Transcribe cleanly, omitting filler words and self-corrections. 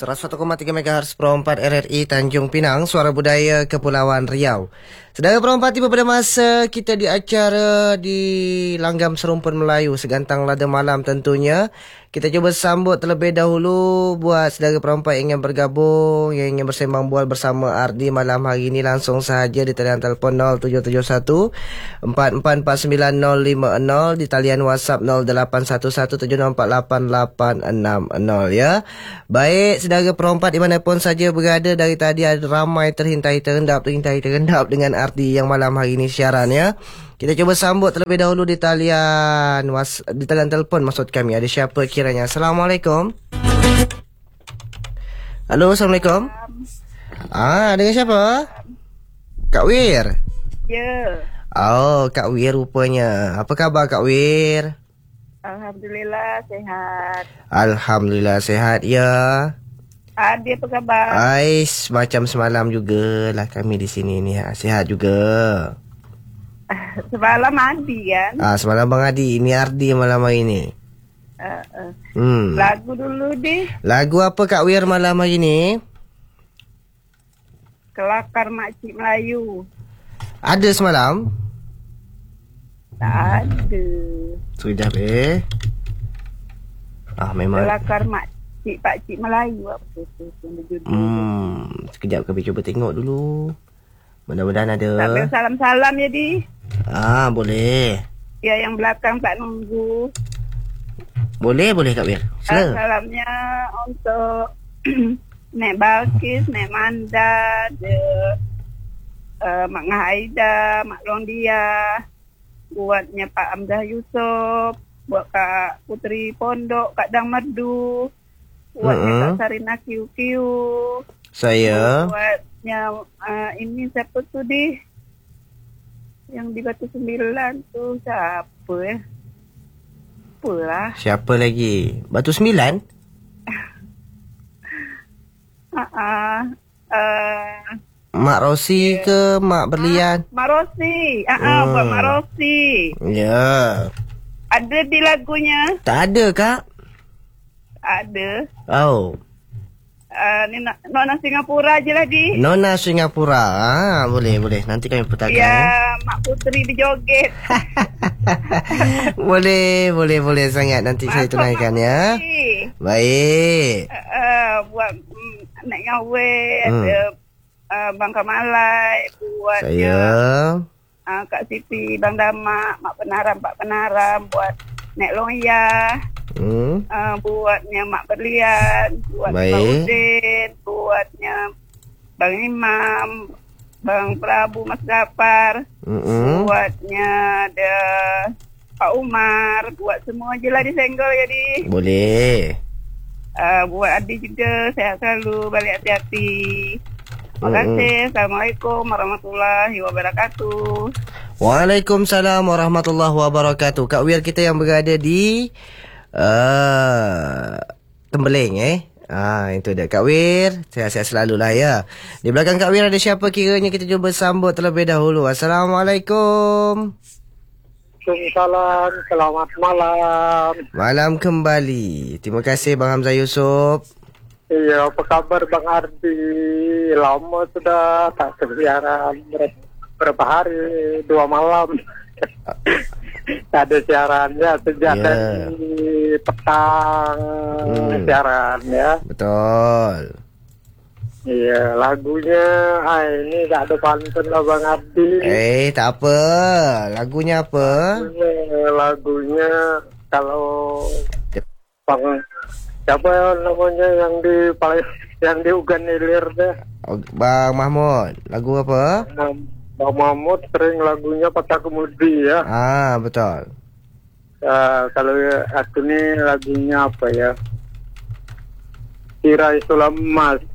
101,3 MHz Pro 4 RRI Tanjung Pinang, Suara Budaya Kepulauan Riau. Saudara Pro 4, tiba pada masa kita di acara di Langgam Serumpun Melayu, Segantang Lada Malam tentunya. Kita cuba sambut terlebih dahulu buat saudara Pro 4 yang ingin bergabung, yang ingin bersembang bual bersama Ardi malam hari ini, langsung sahaja di talian telefon 0771 444950, di talian WhatsApp 081170488860 ya. Baik, saudara Pro 4 dimanapun saja berada, dari tadi ada ramai terhintai terendap dengan Ardi yang malam hari ini siaran ya. Kita cuba sambut terlebih dahulu di talian telefon maksud kami. Ada siapa kiranya? Assalamualaikum. Halo, Assalamualaikum. Dengan siapa? Kak Wir? Ya. Oh, Kak Wir rupanya. Apa khabar Kak Wir? Alhamdulillah sehat. Alhamdulillah sehat ya. Adi apa khabar? Ais, macam semalam jugalah kami di sini ni. Sihat juga. Semalam Adi kan? Semalam Bang Adi. Ini Ardi malam hari ni. Lagu dulu deh. Lagu apa Kak Wir malam hari ni? Kelakar Makcik Melayu. Ada semalam? Tak ada. Sudah memang. Kelakar Pakcik Melayu apa tu? Sekejap kami cuba tengok dulu. Mudah-mudahan ada. Tak boleh salam-salam ya di. Boleh. Ya, yang belakang tak nunggu. Boleh Kak Wir. Sila. Salamnya untuk Nek Balkis, Nek Manda, Mak Ngaida, Mak Londia, buatnya Pak Amdah Yusof, buat Kak Putri Pondok, Kak Dang Merdu, buatnya Kak Sarina Kiu-Kiu. Saya. Buatnya ini siapa tu di? Yang di Batu 9 tu siapa ya? Apalah. Siapa lagi? Batu 9? Mak Rosi ke Mak Berlian? Mak Rosi. Buat Mak Rosi. Ya. Ada di lagunya? Tak ada Kak? Ada. Oh. Ni Nona Singapura je lah di. Nona Singapura. Boleh. Nanti kami putarkan. Ya, Mak Putri dijoget. Boleh sangat. Nanti saya tunaikan ya. Baik. Buat Nek Ngawe, ada Bang Kamalai, buat saya. Kak Siti, Bang Damak, Mak Penaram, Pak Penaram, buat Nek Loya. Buatnya Mak Berlian, buat Bang Udin, buatnya Bang Imam, Bang Prabu, Mas Gapar, buatnya ada Pak Umar, buat semua je lah disenggol jadi. Boleh. Buat Adi juga, sehat selalu, balik hati-hati. Terima kasih. Assalamualaikum warahmatullahi wabarakatuh. Waalaikumsalam warahmatullahi wabarakatuh. Kak Wir kita yang berada di Tembeling itu dia Kak Wir. Sehat-sehat selalulah ya. Di belakang Kak Wir ada siapa kiranya? Kita cuba sambut terlebih dahulu. Assalamualaikum. Waalaikumsalam. Selamat malam. Malam kembali. Terima kasih Bang Hamzah Yusof. Iya, apa kabar Bang Ardi? Lama sudah tak siaran, berapa hari, 2 malam. Tak ada siarannya sejak dari petang siaran ya. Betul. Iya, lagunya ini tak ada pantun lah Bang Ardi. Tak apa. Lagunya apa? Lagunya kalau Bang siapa namanya yang di Ugan Ilir deh? Bang Mahmud. Lagu apa? Bang Mahmud sering lagunya Patah Kemudi ya. Betul. Kalau aku ni lagunya apa ya? Tirai Sulam Emas.